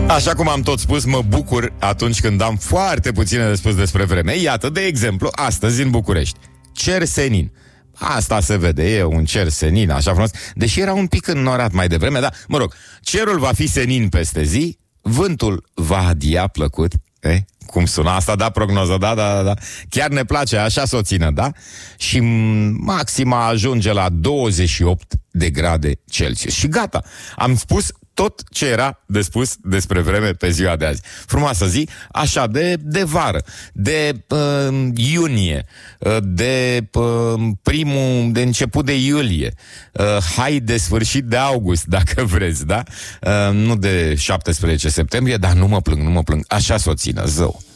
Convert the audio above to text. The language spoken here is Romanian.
Așa cum am tot spus, mă bucur atunci când am foarte puține de spus despre vreme. Iată, de exemplu, astăzi în București, cer senin. Asta se vede, e un cer senin, așa frumos. Deși era un pic înnorat mai devreme, dar, mă rog, cerul va fi senin peste zi, vântul va adia plăcut. Cum sună asta, da, prognoză, da. Chiar ne place, așa să o țină, da? Și maxima ajunge la 28 de grade Celsius. Și gata, am spus tot ce era de spus despre vreme pe ziua de azi. Frumoasă zi, așa, de vară, de iunie, de început de iulie, hai de sfârșit de august, dacă vreți, da? Nu de 17 septembrie, dar nu mă plâng, așa s-o țină, zău.